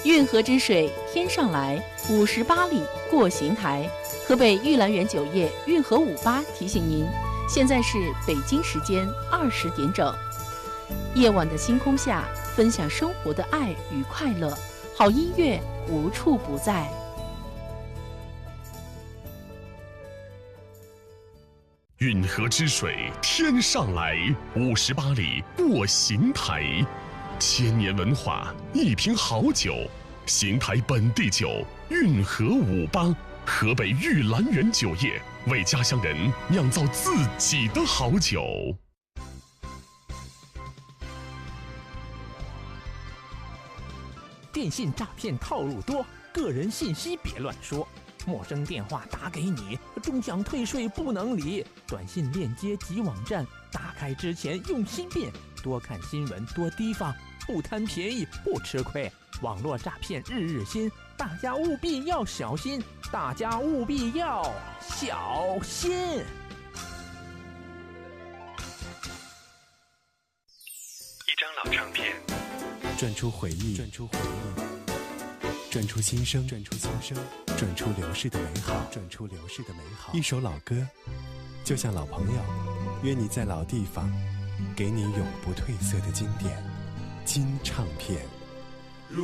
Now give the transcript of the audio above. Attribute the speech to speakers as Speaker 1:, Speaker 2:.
Speaker 1: 运河之水天上来，58里过邢台。河北玉兰园酒业运河58提醒您，现在是北京时间20点整。夜晚的星空下，分享生活的爱与快乐，好音乐无处不在。
Speaker 2: 运河之水天上来，58里过邢台。千年文化，一瓶好酒，邢台本地酒，运河58，河北玉兰园酒业为家乡人酿造自己的好酒。
Speaker 3: 电信诈骗套路多，个人信息别乱说。陌生电话打给你，终想退税不能理。短信链接及网站，打开之前用心辨，多看新闻，多提防，不贪便宜不吃亏。网络诈骗日日新，大家务必要小心，大家务必要小心。
Speaker 4: 一张老唱片，
Speaker 5: 转出回忆，转出心声，转出流逝的美好，一首老歌，就像老朋友，约你在老地方，给你永不褪色的经典金唱片。